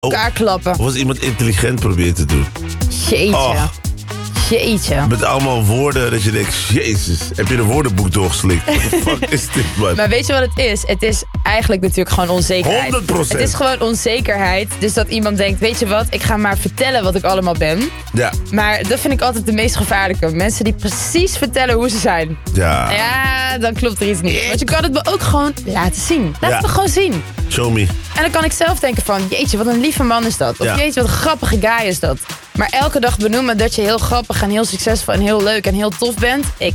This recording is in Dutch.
elkaar klappen. Of als iemand intelligent probeert te doen. Jeetje. Oh. Jeetje. Met allemaal woorden dat je denkt, jezus, heb je een woordenboek doorgeslikt? What the fuck is dit, man? Maar weet je wat het is? Het is eigenlijk natuurlijk gewoon onzekerheid. 100%. Het is gewoon onzekerheid. Dus dat iemand denkt, weet je wat? Ik ga maar vertellen wat ik allemaal ben. Ja. Maar dat vind ik altijd de meest gevaarlijke. Mensen die precies vertellen hoe ze zijn. Ja. Ja, dan klopt er iets niet. Want je kan het me ook gewoon laten zien. Laat het me gewoon zien. Show me. En dan kan ik zelf denken van, jeetje, wat een lieve man is dat. Of Ja. jeetje, wat een grappige guy is dat. Maar elke dag benoemen dat je heel grappig en heel succesvol en heel leuk en heel tof bent. Ik